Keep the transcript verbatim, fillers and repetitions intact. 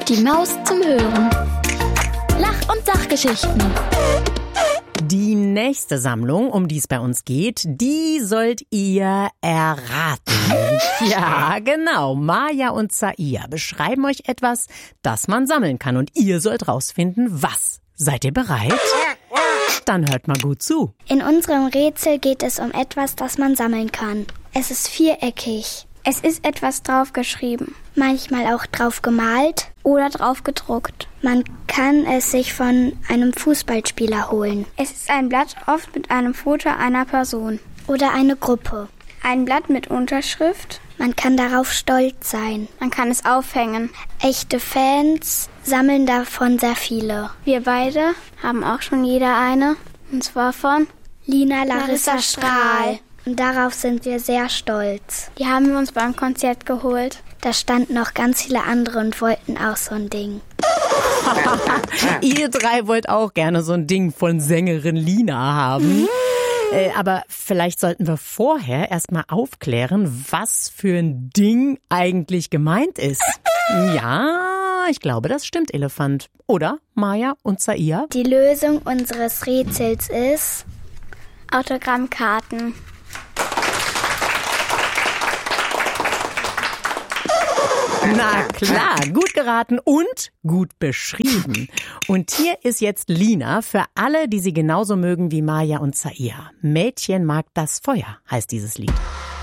Die Maus zum Hören. Lach- und Sachgeschichten. Die nächste Sammlung, um die es bei uns geht, die sollt ihr erraten. Ja, genau. Maja und Zaia beschreiben euch etwas, das man sammeln kann. Und ihr sollt rausfinden, was. Seid ihr bereit? Dann hört mal gut zu. In unserem Rätsel geht es um etwas, das man sammeln kann. Es ist viereckig. Es ist etwas draufgeschrieben. Manchmal auch drauf gemalt. Oder drauf gedruckt. Man kann es sich von einem Fußballspieler holen. Es ist ein Blatt, oft mit einem Foto einer Person. Oder eine Gruppe. Ein Blatt mit Unterschrift. Man kann darauf stolz sein. Man kann es aufhängen. Echte Fans sammeln davon sehr viele. Wir beide haben auch schon jeder eine. Und zwar von Lina Larissa, Larissa Strahl. Und darauf sind wir sehr stolz. Die haben wir uns beim Konzert geholt. Da standen noch ganz viele andere und wollten auch so ein Ding. Ihr drei wollt auch gerne so ein Ding von Sängerin Lina haben. Äh, aber vielleicht sollten wir vorher erstmal aufklären, was für ein Ding eigentlich gemeint ist. Ja, ich glaube, das stimmt, Elefant. Oder, Maja und Zaia? Die Lösung unseres Rätsels ist Autogrammkarten. Na klar, gut geraten und gut beschrieben. Und hier ist jetzt Lina für alle, die sie genauso mögen wie Maja und Zaia. Mädchen mag das Feuer, heißt dieses Lied.